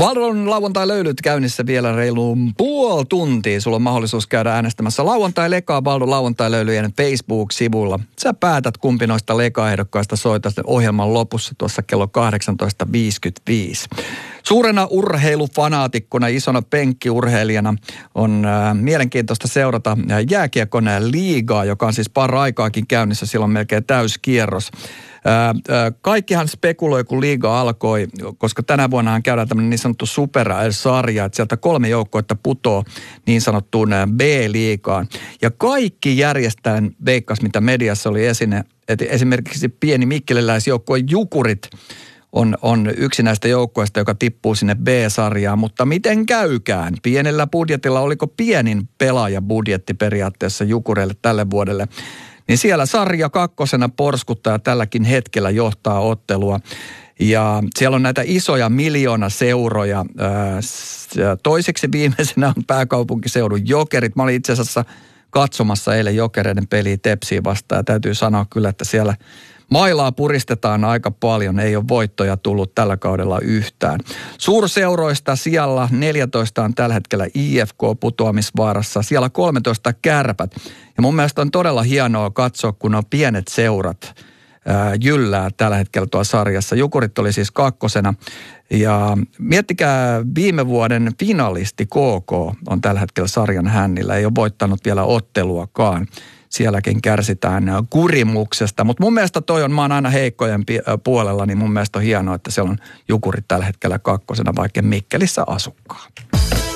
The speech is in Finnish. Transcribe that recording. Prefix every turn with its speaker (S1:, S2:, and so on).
S1: Valdon lauantai-löylyt käynnissä vielä reiluun puoli tuntia. Sulla on mahdollisuus käydä äänestämässä lauantai-lekaa Valdon lauantai-löylyjen Facebook-sivulla. Sä päätät, kumpi noista leka-ehdokkaista soitat ohjelman lopussa tuossa kello 18.55. Suurena urheilufanaatikkona, isona penkkiurheilijana on mielenkiintoista seurata jääkiekon liigaa, joka on siis paraikaakin käynnissä, silloin melkein täyskierros. Kaikkihan spekuloi, kun liiga alkoi, koska tänä vuonnahan käydään tämmöinen niin sanottu super-sarja, että sieltä 3 joukkuetta putoo niin sanottuun B-liigaan. Ja kaikki järjestäen veikkas, mitä mediassa oli esine, että esimerkiksi pieni mikkeliläisjoukkue Jukurit on yksi näistä joukkueista, joka tippuu sinne B-sarjaan, mutta miten käykään? Pienellä budjetilla, oliko pienin pelaajabudjetti periaatteessa Jukureille tälle vuodelle? Niin siellä sarja 2 porskuttaa tälläkin hetkellä johtaa ottelua. Ja siellä on näitä isoja miljoonaseuroja. Toiseksi viimeisenä on pääkaupunkiseudun Jokerit. Mä olin itse asiassa katsomassa eilen Jokereiden peliä Tepsiä vastaan. Ja täytyy sanoa kyllä, että siellä mailaa puristetaan aika paljon. Ei ole voittoja tullut tällä kaudella yhtään. Suurseuroista siellä 14 on tällä hetkellä IFK putoamisvaarassa. Siellä 13 Kärpät. Ja mun mielestä on todella hienoa katsoa, kun on pienet seurat jyllää tällä hetkellä tuossa sarjassa. Jukurit oli siis 2. Ja miettikää, viime vuoden finalisti KK on tällä hetkellä sarjan hännillä. Ei ole voittanut vielä otteluakaan. Sielläkin kärsitään kurimuksesta. Mutta mun mielestä mä oon aina heikkojen puolella, niin mun mielestä on hienoa, että siellä on Jukurit tällä hetkellä 2, vaikka Mikkelissä asukkaan.